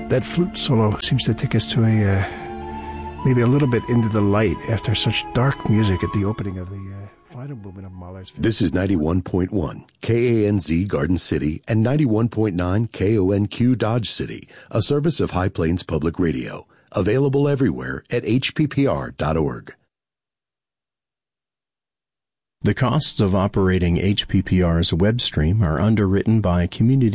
That flute solo seems to take us to maybe a little bit into the light after such dark music at the opening of the final movement of Mahler's. This is 91.1 KANZ Garden City and 91.9 KONQ Dodge City, a service of High Plains Public Radio, available everywhere at hppr.org. The costs of operating HPPR's web stream are underwritten by Community